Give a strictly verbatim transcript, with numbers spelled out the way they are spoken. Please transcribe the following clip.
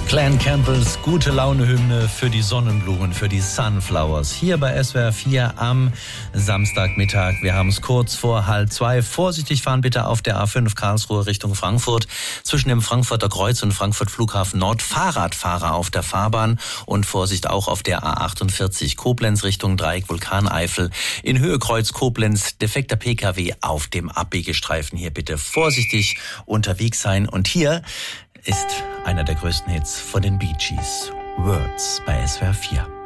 Clan Campbells gute Laune-Hymne für die Sonnenblumen, für die Sunflowers. Hier bei S W R vier am Samstagmittag. Wir haben es kurz vor halb zwei. Vorsichtig fahren bitte auf der A fünf Karlsruhe Richtung Frankfurt. Zwischen dem Frankfurter Kreuz und Frankfurt Flughafen Nord Fahrradfahrer auf der Fahrbahn. Und Vorsicht auch auf der A achtundvierzig Koblenz Richtung Dreieck Vulkaneifel. In Höhe Kreuz Koblenz defekter P K W auf dem Abbiegestreifen. Hier bitte vorsichtig unterwegs sein. Und hier ist einer der größten Hits von den Bee Gees. Words bei S W R vier.